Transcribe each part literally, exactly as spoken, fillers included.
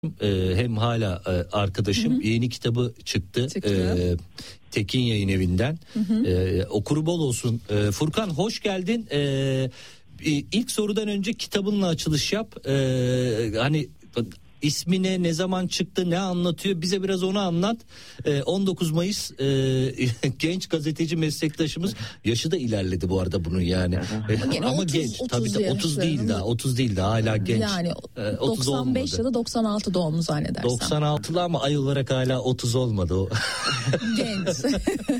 Ee, hem hala e, arkadaşım. Hı hı. Yeni kitabı çıktı. Ee, Tekin Yayın Evi'nden. Hı hı. Ee, okuru bol olsun. Ee, Furkan hoş geldin. Ee, ilk sorudan önce kitabınla açılış yap. Ee, hani ismi ne, ne zaman çıktı, ne anlatıyor, bize biraz onu anlat. Ee, on dokuz Mayıs e, genç gazeteci meslektaşımız, yaşı da ilerledi bu arada bunun yani. Yine ama otuz, genç otuz tabii de otuz değil daha otuz değil daha hala genç. Yani ee, doksan beş ya da doksan altı doğumlu zannedersem. doksan altılı ama ay olarak hala otuz olmadı o. Genç.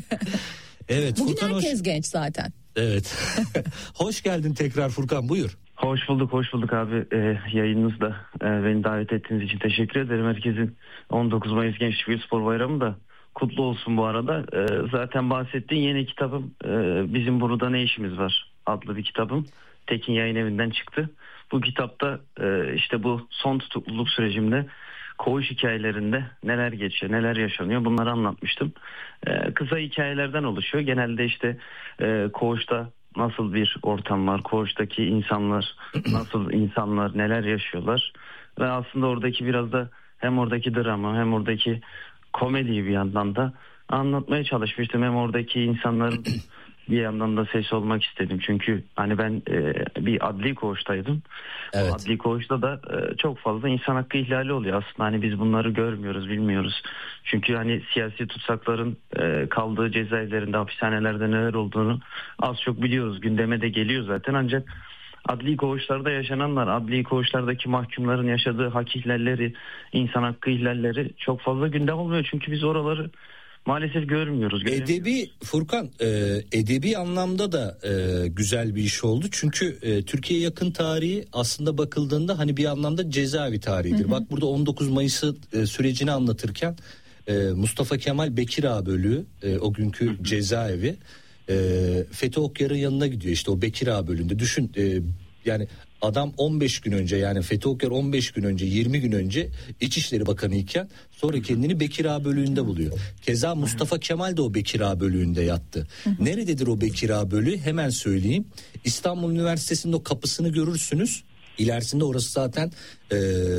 Evet. Bugün Furkan herkes hoş... genç zaten. Evet. Hoş geldin tekrar Furkan, buyur. Hoş bulduk, hoş bulduk abi. Ee, yayınınızda e, beni davet ettiğiniz için teşekkür ederim. Herkesin on dokuz Mayıs Gençlik ve Spor Bayramı da kutlu olsun bu arada. Ee, zaten bahsettiğin yeni kitabım e, Bizim Burada Ne İşimiz Var adlı bir kitabım. Tekin Yayın Evi'nden çıktı. Bu kitapta e, işte bu son tutukluluk sürecimde koğuş hikayelerinde neler geçiyor, neler yaşanıyor bunları anlatmıştım. Ee, kısa hikayelerden oluşuyor. Genelde işte e, koğuşta nasıl bir ortam var, koğuştaki insanlar nasıl insanlar, neler yaşıyorlar ve aslında oradaki biraz da hem oradaki drama hem oradaki komediyi bir yandan da anlatmaya çalışmıştım. Hem oradaki insanların bir yandan da ses olmak istedim. Çünkü hani ben e, bir adli koğuştaydım. Evet. O adli koğuşta da e, çok fazla insan hakkı ihlali oluyor. Aslında hani biz bunları görmüyoruz, bilmiyoruz. Çünkü hani siyasi tutsakların e, kaldığı cezaevlerinde, hapishanelerde neler olduğunu az çok biliyoruz. Gündeme de geliyor zaten, ancak adli koğuşlarda yaşananlar, adli koğuşlardaki mahkumların yaşadığı hak ihlalleri, insan hakkı ihlalleri çok fazla gündem olmuyor. Çünkü biz oraları maalesef görmüyoruz. Edebi Furkan, e, edebi anlamda da e, güzel bir iş oldu. Çünkü e, Türkiye yakın tarihi aslında bakıldığında hani bir anlamda cezaevi tarihidir. Hı hı. Bak burada on dokuz Mayıs'ı e, sürecini anlatırken e, Mustafa Kemal Bekir Ağa bölüğü, e, o günkü hı hı. cezaevi, e, Fethi Okyar'ın yanına gidiyor işte o Bekir Ağa bölüğünde. Düşün e, yani adam on beş gün önce, yani Fethi Okyar on beş gün önce, yirmi gün önce İçişleri Bakanı iken sonra kendini Bekir Ağa bölüğünde buluyor. Keza Mustafa Kemal de o Bekir Ağa bölüğünde yattı. Nerededir o Bekir Ağa bölüğü? Hemen söyleyeyim. İstanbul Üniversitesi'nin o kapısını görürsünüz. İlerisinde orası zaten ee,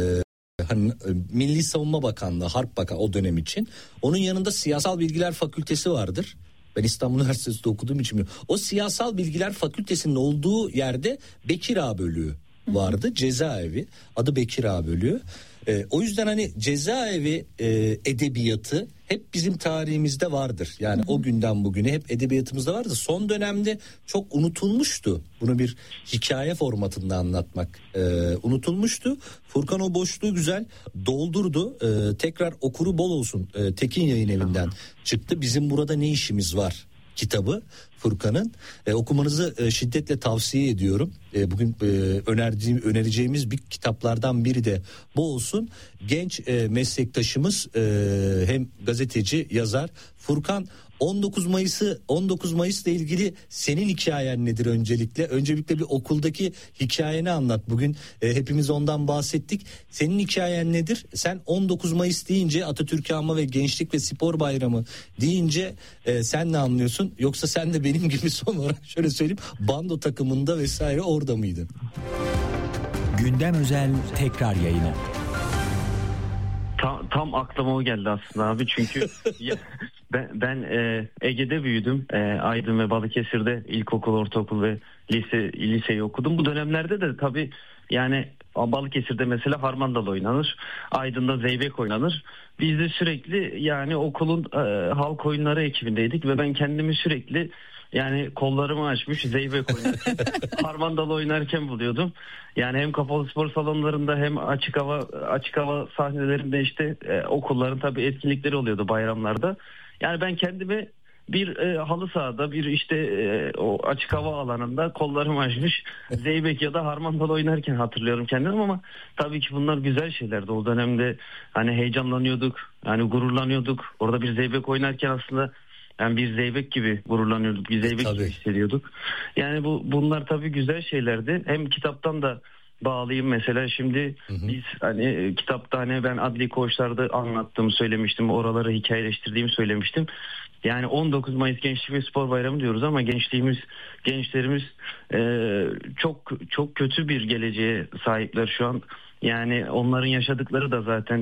hani, Milli Savunma Bakanlığı, Harp Bakanı o dönem için. Onun yanında Siyasal Bilgiler Fakültesi vardır. Ben İstanbul Üniversitesi'nde okuduğum için biliyorum. O Siyasal Bilgiler Fakültesi'nin olduğu yerde Bekir Ağa bölüğü vardı. Cezaevi. Adı Bekir Ağa bölüğü. Ee, o yüzden hani cezaevi e, edebiyatı hep bizim tarihimizde vardır. Yani hı hı. o günden bugüne hep edebiyatımızda vardı. Son dönemde çok unutulmuştu. Bunu bir hikaye formatında anlatmak e, unutulmuştu. Furkan o boşluğu güzel doldurdu. E, tekrar okuru bol olsun. E, Tekin Yayın Evi'nden çıktı. Bizim Burada Ne İşimiz Var kitabı Furkan'ın. E, okumanızı e, şiddetle tavsiye ediyorum. E, bugün e, önerdiğim, önereceğimiz bir kitaplardan biri de bu olsun. Genç e, meslektaşımız e, hem gazeteci, yazar Furkan, on dokuz Mayıs'ı on dokuz Mayıs'la ilgili senin hikayen nedir öncelikle? Öncelikle bir okuldaki hikayeni anlat. Bugün e, hepimiz ondan bahsettik. Senin hikayen nedir? Sen on dokuz Mayıs deyince, Atatürk'ü anma ve Gençlik ve Spor Bayramı deyince e, sen ne anlıyorsun? Yoksa sen de benim gibi son olarak şöyle söyleyeyim, bando takımında vesaire orada mıydın? Gündem özel tekrar yayını. Tam, tam aklıma o geldi aslında abi, çünkü ya, ben, ben e, Ege'de büyüdüm. E, Aydın ve Balıkesir'de ilkokul, ortaokul ve lise liseyi okudum. Bu dönemlerde de tabii yani Balıkesir'de mesela harmandal oynanır, Aydın'da zeybek oynanır. Biz de sürekli yani okulun e, halk oyunları ekibindeydik ve ben kendimi sürekli yani kollarımı açmış zeybek oynarken, harmandal oynarken buluyordum. Yani hem kapalı spor salonlarında hem açık hava açık hava sahnelerinde işte e, okulların tabii etkinlikleri oluyordu bayramlarda. Yani ben kendimi bir e, halı sahada, bir işte e, o açık hava alanında kollarımı açmış zeybek ya da harmandal oynarken hatırlıyorum kendimi, ama tabii ki bunlar güzel şeylerdi. O dönemde hani heyecanlanıyorduk, yani gururlanıyorduk. Orada bir zeybek oynarken aslında yani bir zeybek gibi gururlanıyorduk, bir zeybek tabii. gibi hissediyorduk. Yani bu bunlar tabii güzel şeylerdi. Hem kitaptan da bağlayayım mesela, şimdi hı hı. biz hani kitapta hani ben adli koğuşlarda anlattığımı söylemiştim, oraları hikayeleştirdiğimi söylemiştim. Yani on dokuz Mayıs Gençlik ve Spor Bayramı diyoruz ama gençliğimiz, gençlerimiz e, çok çok kötü bir geleceğe sahipler şu an. Yani onların yaşadıkları da zaten